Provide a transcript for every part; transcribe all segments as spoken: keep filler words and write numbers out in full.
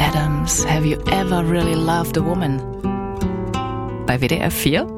Adams, Have You Ever Really Loved a Woman? Bei W D R vier.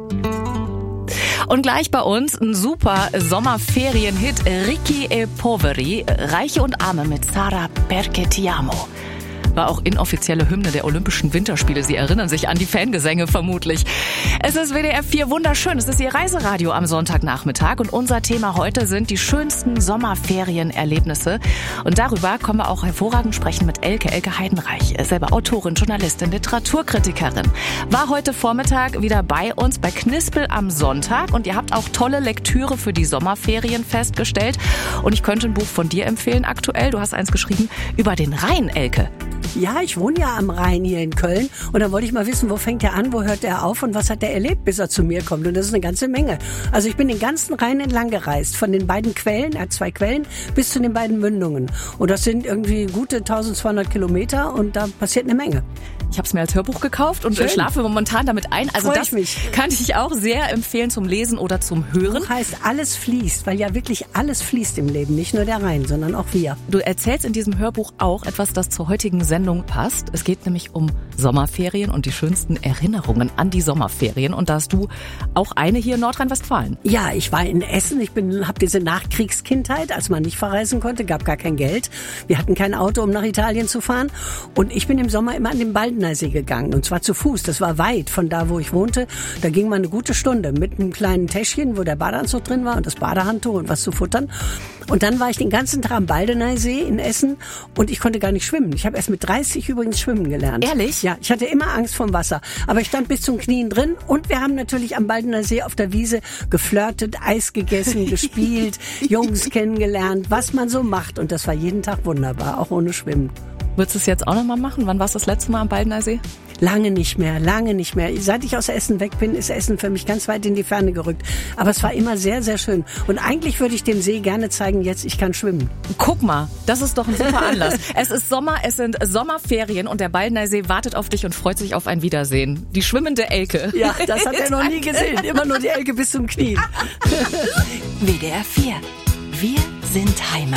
Und gleich bei uns ein super Sommerferienhit, Ricchi e Poveri, Reiche und Arme mit Sara Perché Ti Amo. War auch inoffizielle Hymne der Olympischen Winterspiele. Sie erinnern sich an die Fangesänge vermutlich. Es ist W D R vier wunderschön. Es ist Ihr Reiseradio am Sonntagnachmittag und unser Thema heute sind die schönsten Sommerferienerlebnisse. Und darüber können wir auch hervorragend sprechen mit Elke, Elke Heidenreich, selber Autorin, Journalistin, Literaturkritikerin. War heute Vormittag wieder bei uns bei Knispel am Sonntag und ihr habt auch tolle Lektüre für die Sommerferien festgestellt. Und ich könnte ein Buch von dir empfehlen aktuell. Du hast eins geschrieben über den Rhein, Elke. Ja, ich wohne ja am Rhein hier in Köln und da wollte ich mal wissen, wo fängt er an, wo hört er auf und was hat er erlebt, bis er zu mir kommt. Und das ist eine ganze Menge. Also ich bin den ganzen Rhein entlang gereist, von den beiden Quellen, er hat zwei Quellen, bis zu den beiden Mündungen. Und das sind irgendwie gute eintausendzweihundert Kilometer und da passiert eine Menge. Ich habe es mir als Hörbuch gekauft und Schön. schlafe momentan damit ein. Also Freu das ich mich. kann ich auch sehr empfehlen zum Lesen oder zum Hören. Das heißt, alles fließt, weil ja wirklich alles fließt im Leben, nicht nur der Rhein, sondern auch wir. Du erzählst in diesem Hörbuch auch etwas, das zur heutigen Sendung passt. Es geht nämlich um Sommerferien und die schönsten Erinnerungen an die Sommerferien. Und da hast du auch eine hier in Nordrhein-Westfalen. Ja, ich war in Essen. Ich bin, habe diese Nachkriegskindheit, als man nicht verreisen konnte, gab gar kein Geld. Wir hatten kein Auto, um nach Italien zu fahren. Und ich bin im Sommer immer an den Baldeneysee gegangen. Und zwar zu Fuß. Das war weit von da, wo ich wohnte. Da ging man eine gute Stunde mit einem kleinen Täschchen, wo der Badeanzug drin war und das Badehandtuch und was zu futtern. Und dann war ich den ganzen Tag am Baldeneysee in Essen und ich konnte gar nicht schwimmen. Ich habe erst mit dreißig übrigens schwimmen gelernt. Ehrlich? Ja, ich hatte immer Angst vom Wasser. Aber ich stand bis zum Knien drin und wir haben natürlich am Baldeneysee auf der Wiese geflirtet, Eis gegessen, gespielt, Jungs kennengelernt, was man so macht. Und das war jeden Tag wunderbar, auch ohne Schwimmen. Würdest du es jetzt auch nochmal machen? Wann warst du das letzte Mal am Baldeneysee? Lange nicht mehr, lange nicht mehr. Seit ich aus Essen weg bin, ist Essen für mich ganz weit in die Ferne gerückt. Aber es war immer sehr, sehr schön. Und eigentlich würde ich den See gerne zeigen, jetzt ich kann schwimmen. Guck mal, das ist doch ein super Anlass. Es ist Sommer, es sind Sommerferien und der Baldeneysee wartet auf dich und freut sich auf ein Wiedersehen. Die schwimmende Elke. Ja, das hat er noch nie gesehen. Immer nur die Elke bis zum Knie. W D R vier. Wir sind Heimat.